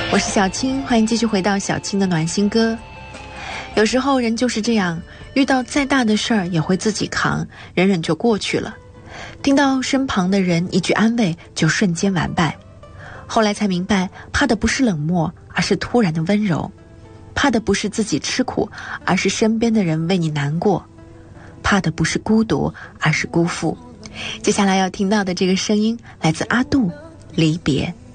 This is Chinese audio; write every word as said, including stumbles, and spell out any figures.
我是小青，欢迎继续回到小青的暖心歌。有时候人就是这样，遇到再大的事儿也会自己扛，忍忍就过去了。听到身旁的人一句安慰，就瞬间完败。后来才明白，怕的不是冷漠，而是突然的温柔；怕的不是自己吃苦，而是身边的人为你难过；怕的不是孤独，而是辜负。接下来要听到的这个声音来自阿杜，离别。